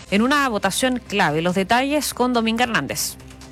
en una votación clave. Los detalles con Dominga Hernández.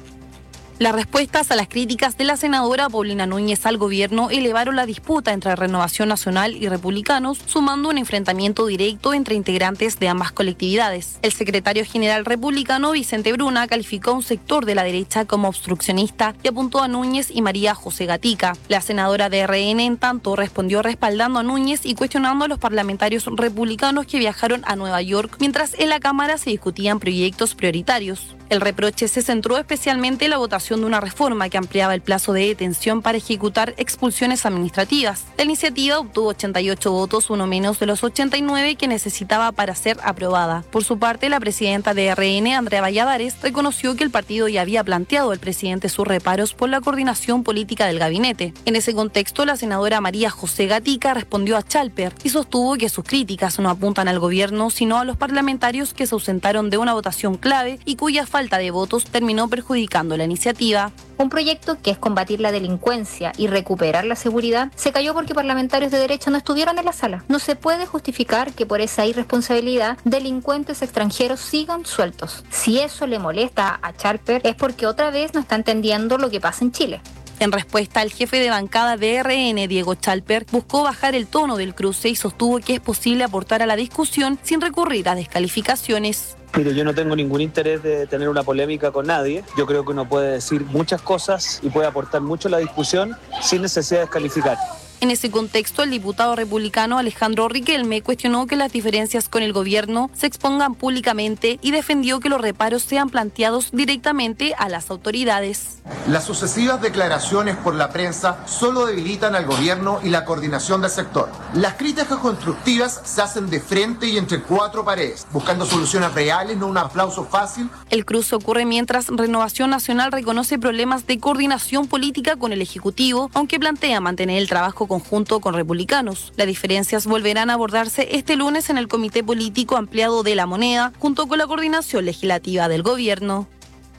Las respuestas a las críticas de la senadora Paulina Núñez al gobierno elevaron la disputa entre Renovación Nacional y Republicanos, sumando un enfrentamiento directo entre integrantes de ambas colectividades. El secretario general republicano Vicente Bruna calificó a un sector de la derecha como obstruccionista y apuntó a Núñez y María José Gatica. La senadora de RN, en tanto, respondió respaldando a Núñez y cuestionando a los parlamentarios republicanos que viajaron a Nueva York mientras en la Cámara se discutían proyectos prioritarios. El reproche se centró especialmente en la votación de una reforma que ampliaba el plazo de detención para ejecutar expulsiones administrativas. La iniciativa obtuvo 88 votos, uno menos de los 89 que necesitaba para ser aprobada. Por su parte, la presidenta de RN, Andrea Valladares, reconoció que el partido ya había planteado al presidente sus reparos por la coordinación política del gabinete. En ese contexto, la senadora María José Gatica respondió a Chalper y sostuvo que sus críticas no apuntan al gobierno, sino a los parlamentarios que se ausentaron de una votación clave y cuya falta de votos terminó perjudicando la iniciativa. Un proyecto que es combatir la delincuencia y recuperar la seguridad se cayó porque parlamentarios de derecha no estuvieron en la sala. No se puede justificar que por esa irresponsabilidad delincuentes extranjeros sigan sueltos. Si eso le molesta a Chalper es porque otra vez no está entendiendo lo que pasa en Chile. En respuesta, el jefe de bancada de RN, Diego Chalper, buscó bajar el tono del cruce y sostuvo que es posible aportar a la discusión sin recurrir a descalificaciones. Mire, yo no tengo ningún interés de tener una polémica con nadie. Yo creo que uno puede decir muchas cosas y puede aportar mucho a la discusión sin necesidad de descalificar. En ese contexto, el diputado republicano Alejandro Riquelme cuestionó que las diferencias con el gobierno se expongan públicamente y defendió que los reparos sean planteados directamente a las autoridades. Las sucesivas declaraciones por la prensa solo debilitan al gobierno y la coordinación del sector. Las críticas constructivas se hacen de frente y entre cuatro paredes, buscando soluciones reales, no un aplauso fácil. El cruce ocurre mientras Renovación Nacional reconoce problemas de coordinación política con el Ejecutivo, aunque plantea mantener el trabajo conjunto con republicanos. Las diferencias volverán a abordarse este lunes en el Comité Político Ampliado de la Moneda, junto con la coordinación legislativa del gobierno.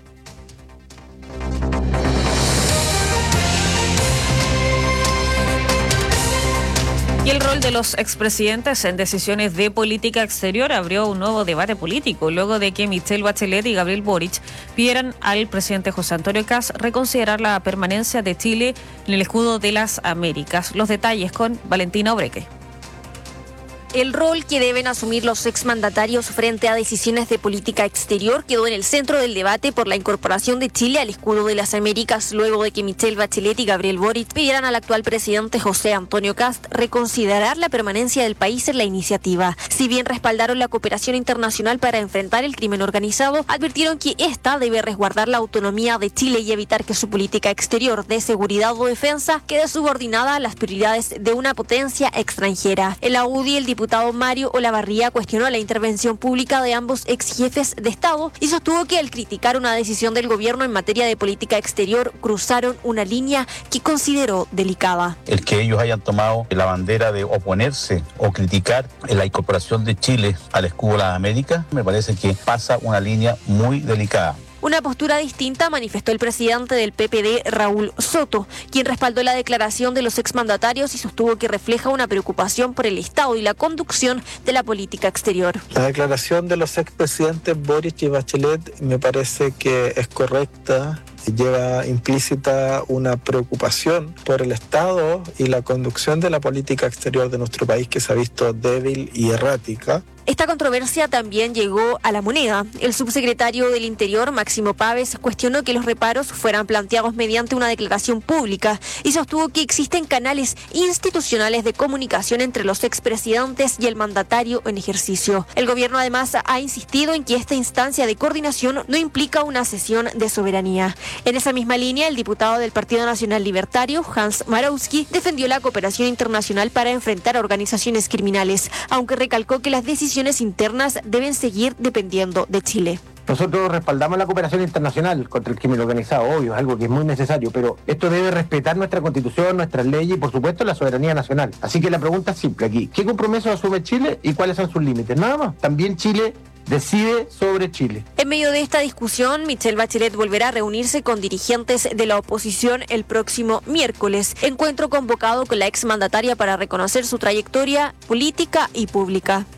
Y el rol de los expresidentes en decisiones de política exterior abrió un nuevo debate político, luego de que Michelle Bachelet y Gabriel Boric pidieran al presidente José Antonio Kast reconsiderar la permanencia de Chile en el escudo de las Américas. Los detalles con Valentina Obreque. El rol que deben asumir los exmandatarios frente a decisiones de política exterior quedó en el centro del debate por la incorporación de Chile al escudo de las Américas, luego de que Michelle Bachelet y Gabriel Boric pidieran al actual presidente José Antonio Kast reconsiderar la permanencia del país en la iniciativa. Si bien respaldaron la cooperación internacional para enfrentar el crimen organizado, advirtieron que esta debe resguardar la autonomía de Chile y evitar que su política exterior de seguridad o defensa quede subordinada a las prioridades de una potencia extranjera. En la UDI, el diputado Mario Olavarría cuestionó la intervención pública de ambos ex jefes de Estado y sostuvo que al criticar una decisión del gobierno en materia de política exterior cruzaron una línea que consideró delicada. El que ellos hayan tomado la bandera de oponerse o criticar la incorporación de Chile al escudo de las Américas me parece que pasa una línea muy delicada. Una postura distinta manifestó el presidente del PPD, Raúl Soto, quien respaldó la declaración de los exmandatarios y sostuvo que refleja una preocupación por el Estado y la conducción de la política exterior. La declaración de los expresidentes Boric y Bachelet me parece que es correcta. Lleva implícita una preocupación por el Estado y la conducción de la política exterior de nuestro país, que se ha visto débil y errática. Esta controversia también llegó a La Moneda. El subsecretario del Interior, Máximo Pávez, cuestionó que los reparos fueran planteados mediante una declaración pública y sostuvo que existen canales institucionales de comunicación entre los expresidentes y el mandatario en ejercicio. El gobierno además ha insistido en que esta instancia de coordinación no implica una cesión de soberanía. En esa misma línea, el diputado del Partido Nacional Libertario, Hans Marowski, defendió la cooperación internacional para enfrentar a organizaciones criminales, aunque recalcó que las decisiones internas deben seguir dependiendo de Chile. Nosotros respaldamos la cooperación internacional contra el crimen organizado, obvio, es algo que es muy necesario, pero esto debe respetar nuestra Constitución, nuestras leyes y, por supuesto, la soberanía nacional. Así que la pregunta es simple aquí. ¿Qué compromisos asume Chile y cuáles son sus límites? Nada más. También Chile decide sobre Chile. En medio de esta discusión, Michelle Bachelet volverá a reunirse con dirigentes de la oposición el próximo miércoles, encuentro convocado con la exmandataria para reconocer su trayectoria política y pública.